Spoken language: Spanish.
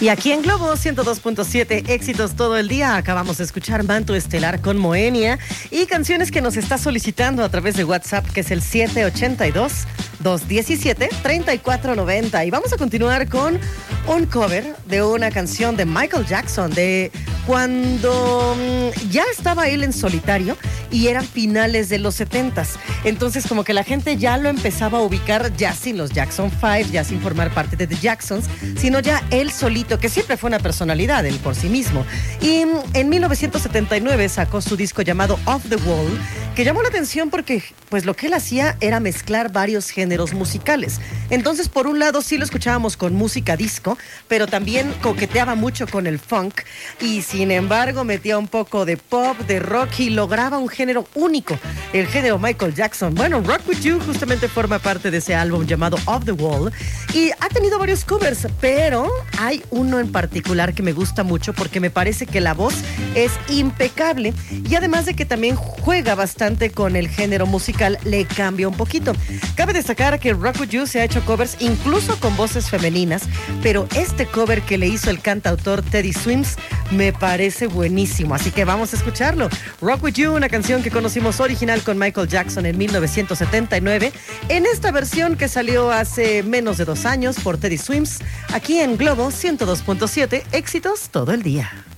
Y aquí en Globo 102.7, éxitos todo el día. Acabamos de escuchar Manto Estelar con Moenia y canciones que nos está solicitando a través de WhatsApp, que es el 782-217-3490. Y vamos a continuar con un cover de una canción de Michael Jackson, de cuando ya estaba él en solitario y eran finales de los 70s. Entonces como que la gente ya lo empezaba a ubicar ya sin los Jackson 5, ya sin formar parte de The Jacksons, sino ya él solito, que siempre fue una personalidad él por sí mismo. Y en 1979 sacó su disco llamado Off the Wall, que llamó la atención porque pues lo que él hacía era mezclar varios géneros musicales. Entonces por un lado sí lo escuchábamos con música disco, pero también coqueteaba mucho con el funk y sin embargo metía un poco de pop, de rock y lograba un género único, el género Michael Jackson. Bueno, Rock With You justamente forma parte de ese álbum llamado Off the Wall y ha tenido varios covers, pero hay uno en particular que me gusta mucho porque me parece que la voz es impecable y además de que también juega bastante con el género musical, le cambia un poquito. Cabe destacar que Rock With You se ha hecho covers incluso con voces femeninas, pero este cover que le hizo el cantautor Teddy Swims me parece buenísimo, así que vamos a escucharlo. Rock With You, una canción que conocimos original con Michael Jackson en 1979, en esta versión que salió hace menos de 2 años por Teddy Swims, aquí en Globo 102.7, éxitos todo el día.